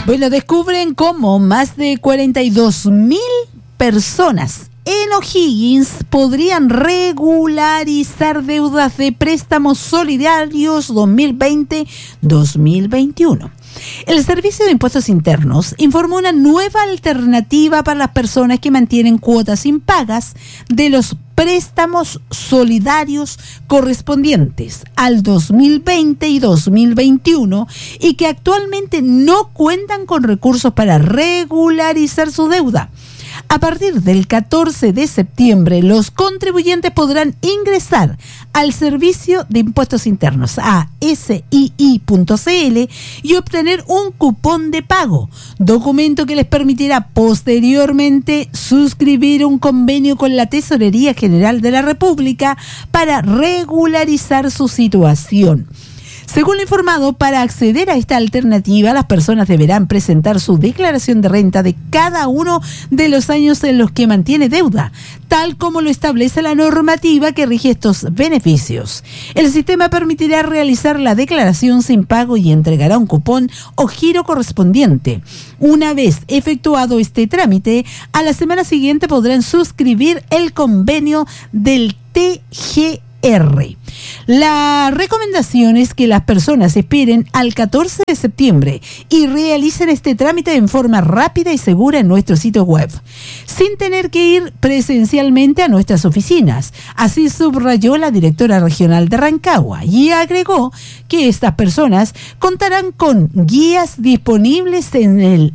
Bueno, descubren cómo más de 42.000 personas en O'Higgins podrían regularizar deudas de préstamos solidarios 2020-2021. El Servicio de Impuestos Internos informó una nueva alternativa para las personas que mantienen cuotas impagas de los préstamos solidarios correspondientes al 2020 y 2021 y que actualmente no cuentan con recursos para regularizar su deuda. A partir del 14 de septiembre, los contribuyentes podrán ingresar al Servicio de Impuestos Internos a SII.cl y obtener un cupón de pago, documento que les permitirá posteriormente suscribir un convenio con la Tesorería General de la República para regularizar su situación. Según lo informado, para acceder a esta alternativa, las personas deberán presentar su declaración de renta de cada uno de los años en los que mantiene deuda, tal como lo establece la normativa que rige estos beneficios. El sistema permitirá realizar la declaración sin pago y entregará un cupón o giro correspondiente. Una vez efectuado este trámite, a la semana siguiente podrán suscribir el convenio del TGR. La recomendación es que las personas esperen al 14 de septiembre y realicen este trámite en forma rápida y segura en nuestro sitio web, sin tener que ir presencialmente a nuestras oficinas. Así subrayó la directora regional de Rancagua y agregó que estas personas contarán con guías disponibles en el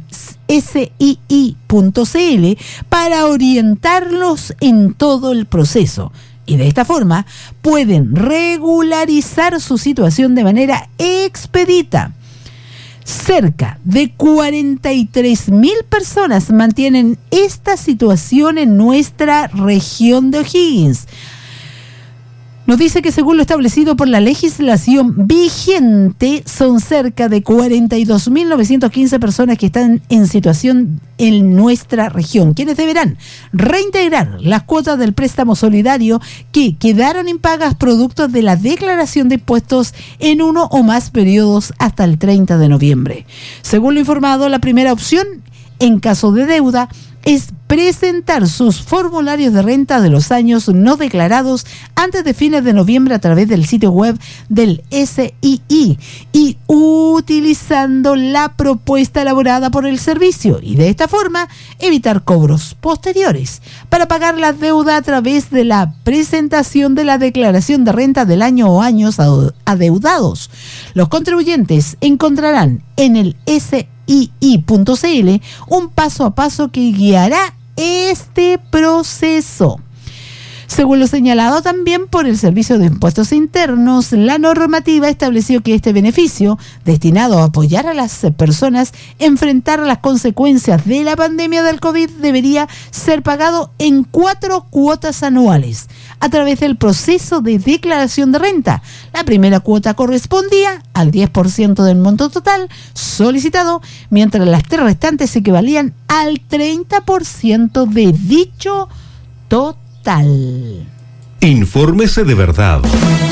SII.cl para orientarlos en todo el proceso. Y de esta forma pueden regularizar su situación de manera expedita. Cerca de 43.000 personas mantienen esta situación en nuestra región de O'Higgins. Nos dice que según lo establecido por la legislación vigente, son cerca de 42.915 personas que están en situación en nuestra región, quienes deberán reintegrar las cuotas del préstamo solidario que quedaron impagas producto de la declaración de impuestos en uno o más periodos hasta el 30 de noviembre. Según lo informado, la primera opción, en caso de deuda, es presentar sus formularios de renta de los años no declarados antes de fines de noviembre a través del sitio web del SII y utilizando la propuesta elaborada por el servicio, y de esta forma evitar cobros posteriores para pagar la deuda a través de la presentación de la declaración de renta del año o años adeudados. Los contribuyentes encontrarán en el SII.cl un paso a paso que guiará este proceso. Según lo señalado también por el Servicio de Impuestos Internos, la normativa estableció que este beneficio, destinado a apoyar a las personas a enfrentar las consecuencias de la pandemia del COVID, debería ser pagado en 4 cuotas anuales a través del proceso de declaración de renta. La primera cuota correspondía al 10% del monto total solicitado, mientras las 3 restantes equivalían al 30% de dicho total. Infórmese de verdad.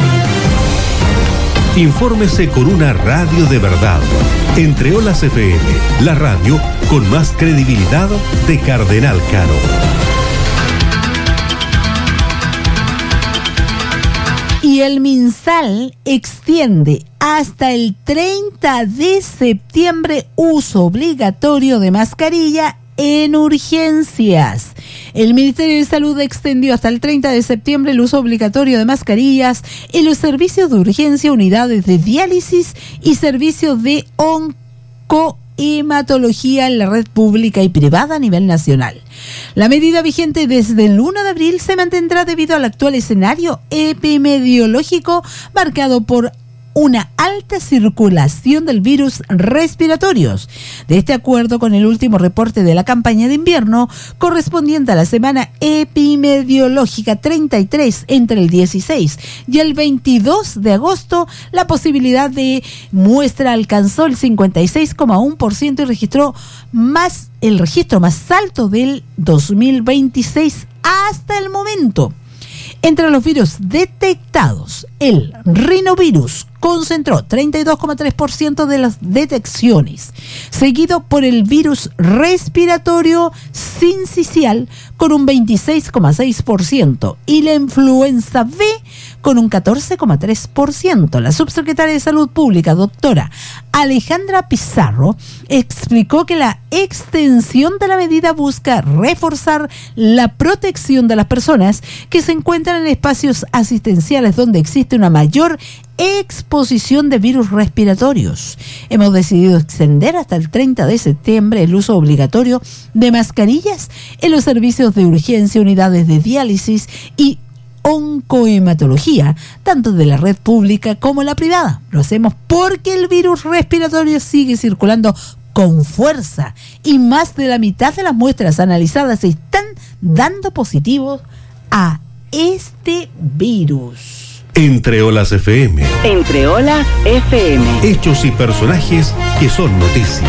Infórmese con una radio de verdad. Entre Olas FM, la radio con más credibilidad de Cardenal Caro. Y el MinSal extiende hasta el 30 de septiembre uso obligatorio de mascarilla en urgencias. El Ministerio de Salud extendió hasta el 30 de septiembre el uso obligatorio de mascarillas en los servicios de urgencia, unidades de diálisis y servicios de oncohematología en la red pública y privada a nivel nacional. La medida vigente desde el 1 de abril se mantendrá debido al actual escenario epidemiológico marcado por una alta circulación del virus respiratorios. De este acuerdo con el último reporte de la campaña de invierno correspondiente a la semana epidemiológica 33 entre el 16 y el 22 de agosto, la posibilidad de muestra alcanzó el 56,1% y registró el registro más alto del 2026 hasta el momento. Entre los virus detectados, el rinovirus concentró 32,3% de las detecciones, seguido por el virus respiratorio sincicial con un 26,6% y la influenza B con un 14,3%. La subsecretaria de Salud Pública, doctora Alejandra Pizarro, explicó que la extensión de la medida busca reforzar la protección de las personas que se encuentran en espacios asistenciales donde existe una mayor exposición de virus respiratorios. Hemos decidido extender hasta el 30 de septiembre el uso obligatorio de mascarillas en los servicios de urgencia, unidades de diálisis y oncohematología, tanto de la red pública como la privada. Lo hacemos porque el virus respiratorio sigue circulando con fuerza y más de la mitad de las muestras analizadas están dando positivos a este virus. Entre Olas FM. Entre Olas FM. Hechos y personajes que son noticia.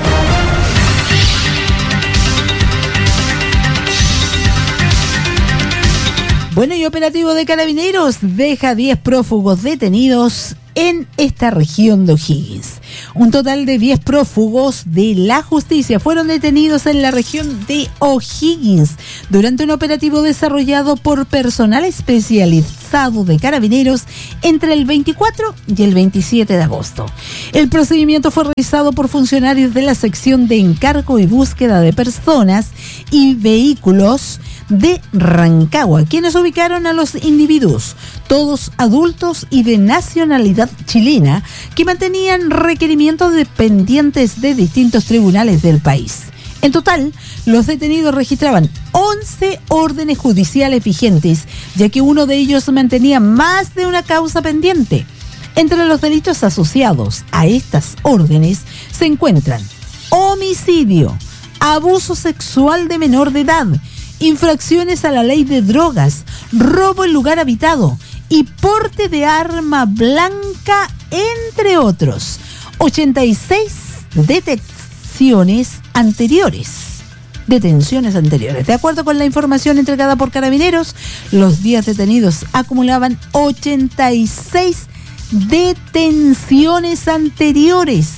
Bueno, y operativo de Carabineros deja 10 prófugos detenidos en esta región de O'Higgins. Un total de 10 prófugos de la justicia fueron detenidos en la región de O'Higgins durante un operativo desarrollado por personal especializado de Carabineros entre el 24 y el 27 de agosto. El procedimiento fue realizado por funcionarios de la sección de encargo y búsqueda de personas y vehículos de Rancagua, quienes ubicaron a los individuos, todos adultos y de nacionalidad chilena, que mantenían requerimientos dependientes de distintos tribunales del país. En total, los detenidos registraban 11 órdenes judiciales vigentes, ya que uno de ellos mantenía más de una causa pendiente. Entre los delitos asociados a estas órdenes se encuentran homicidio, abuso sexual de menor de edad, infracciones a la ley de drogas, robo en lugar habitado y porte de arma blanca, entre otros. 86 detenciones anteriores. De acuerdo con la información entregada por Carabineros, los 10 detenidos acumulaban 86 detenciones anteriores.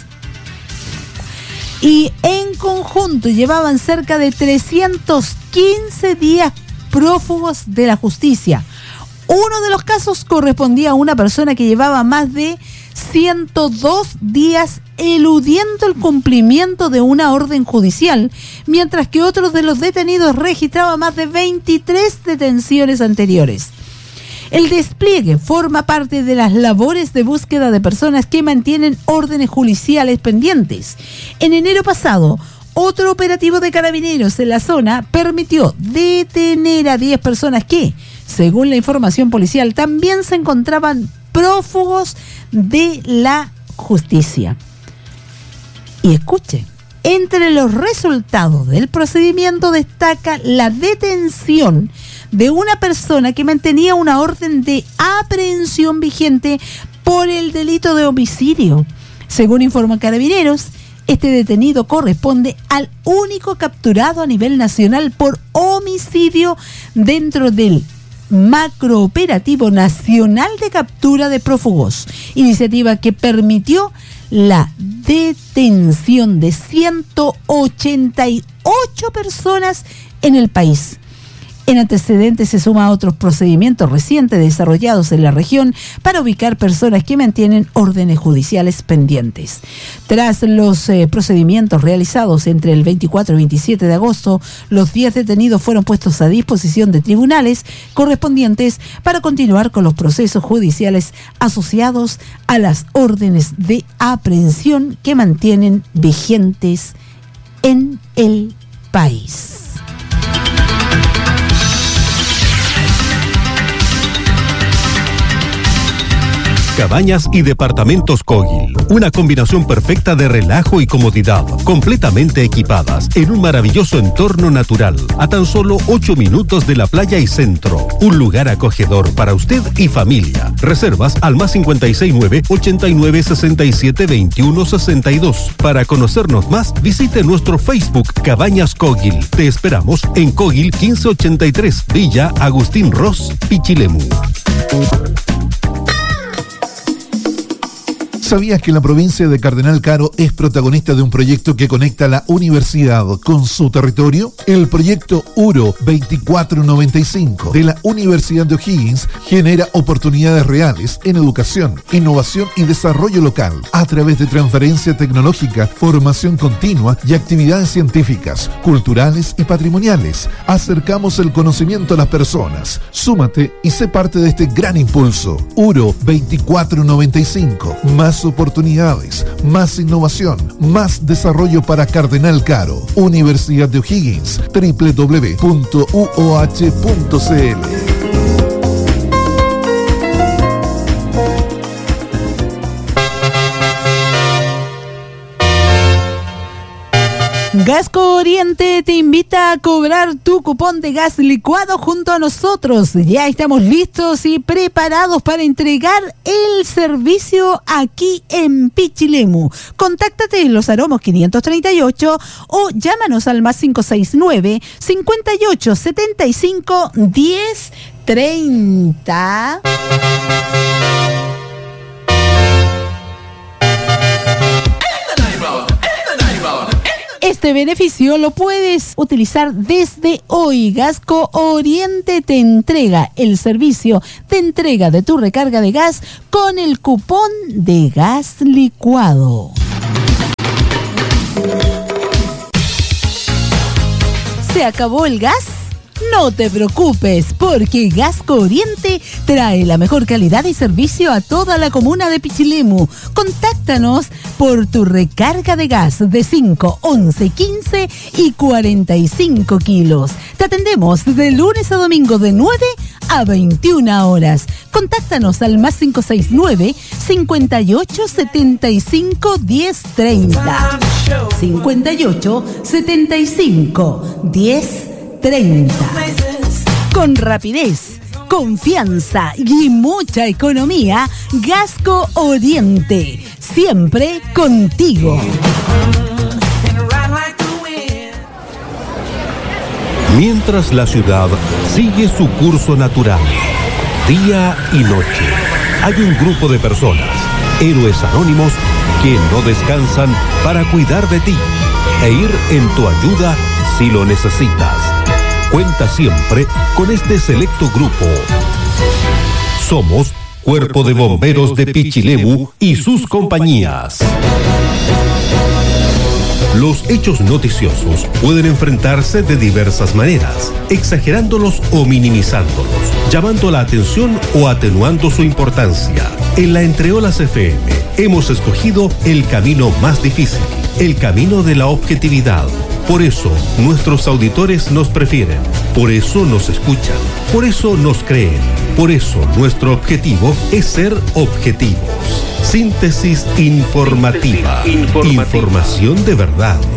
Y en conjunto llevaban cerca de 315 días prófugos de la justicia. Uno de los casos correspondía a una persona que llevaba más de 102 días eludiendo el cumplimiento de una orden judicial, mientras que otro de los detenidos registraba más de 23 detenciones anteriores. El despliegue forma parte de las labores de búsqueda de personas que mantienen órdenes judiciales pendientes. En enero pasado, otro operativo de Carabineros en la zona permitió detener a 10 personas que, según la información policial, también se encontraban prófugos de la justicia. Y escuche, entre los resultados del procedimiento destaca la detención de una persona que mantenía una orden de aprehensión vigente por el delito de homicidio. Según informa Carabineros, este detenido corresponde al único capturado a nivel nacional por homicidio dentro del Macrooperativo Nacional de Captura de Prófugos, iniciativa que permitió la detención de 188 personas en el país. En antecedentes se suma a otros procedimientos recientes desarrollados en la región para ubicar personas que mantienen órdenes judiciales pendientes. Tras los procedimientos realizados entre el 24 y 27 de agosto, los 10 detenidos fueron puestos a disposición de tribunales correspondientes para continuar con los procesos judiciales asociados a las órdenes de aprehensión que mantienen vigentes en el país. Cabañas y departamentos Kogil. Una combinación perfecta de relajo y comodidad, completamente equipadas en un maravilloso entorno natural, a tan solo 8 minutos de la playa y centro. Un lugar acogedor para usted y familia. Reservas al más 569-8967-2162. Para conocernos más, visite nuestro Facebook Cabañas Kogil. Te esperamos en Kogil 1583, Villa Agustín Ross, Pichilemu. ¿Sabías que la provincia de Cardenal Caro es protagonista de un proyecto que conecta la universidad con su territorio? El proyecto URO 2495 de la Universidad de O'Higgins genera oportunidades reales en educación, innovación y desarrollo local a través de transferencia tecnológica, formación continua y actividades científicas, culturales y patrimoniales. Acercamos el conocimiento a las personas. Súmate y sé parte de este gran impulso. URO 2495. Más oportunidades, más innovación, más desarrollo para Cardenal Caro. Universidad de O'Higgins, www.uoh.cl. Gasco Oriente te invita a cobrar tu cupón de gas licuado junto a nosotros. Ya estamos listos y preparados para entregar el servicio aquí en Pichilemu. Contáctate en Los Aromos 538 o llámanos al más 569 58 75 10 30. Este beneficio lo puedes utilizar desde hoy. Gasco Oriente te entrega el servicio de entrega de tu recarga de gas con el cupón de gas licuado. ¿Se acabó el gas? No te preocupes, porque Gasco Oriente trae la mejor calidad y servicio a toda la comuna de Pichilemu. Contáctanos por tu recarga de gas de 5, 11, 15 y 45 kilos. Te atendemos de lunes a domingo de 9 a 21 horas. Contáctanos al más 569 58 75 10 30. 58 75 10 30. Con rapidez, confianza y mucha economía, Gasco Oriente, siempre contigo. Mientras la ciudad sigue su curso natural, día y noche, hay un grupo de personas, héroes anónimos, que no descansan para cuidar de ti e ir en tu ayuda si lo necesitas. Cuenta siempre con este selecto grupo. Somos Cuerpo de Bomberos de Pichilemu y sus compañías. Los hechos noticiosos pueden enfrentarse de diversas maneras, exagerándolos o minimizándolos, llamando la atención o atenuando su importancia. En la Entreolas FM hemos escogido el camino más difícil, el camino de la objetividad. Por eso nuestros auditores nos prefieren, por eso nos escuchan, por eso nos creen, por eso nuestro objetivo es ser objetivos. Síntesis informativa. Información de verdad.